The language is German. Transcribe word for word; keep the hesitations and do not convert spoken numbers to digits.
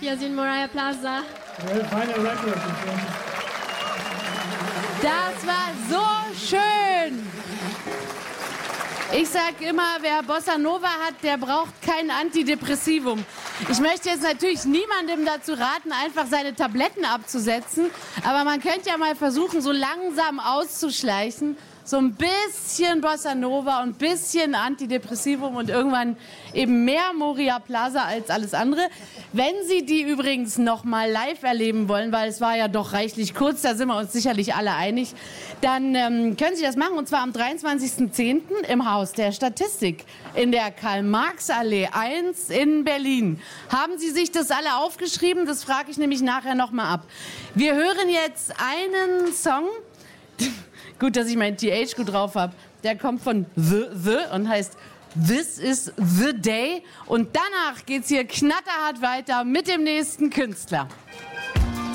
Hier sind Mariah Plaza. Das war so schön. Ich sag immer, wer Bossa Nova hat, der braucht kein Antidepressivum. Ich möchte jetzt natürlich niemandem dazu raten, einfach seine Tabletten abzusetzen. Aber man könnte ja mal versuchen, so langsam auszuschleichen. So ein bisschen Bossa Nova und ein bisschen Antidepressivum und irgendwann eben mehr Moria Plaza als alles andere. Wenn Sie die übrigens noch mal live erleben wollen, weil es war ja doch reichlich kurz, da sind wir uns sicherlich alle einig, dann ähm, können Sie das machen, und zwar am dreiundzwanzigsten zehnten im Haus der Statistik in der Karl-Marx-Allee eins in Berlin. Haben Sie sich das alle aufgeschrieben? Das frage ich nämlich nachher noch mal ab. Wir hören jetzt einen Song. Gut, dass ich mein T H gut drauf habe. Der kommt von The The und heißt This is the Day. Und danach geht's hier knatterhart weiter mit dem nächsten Künstler.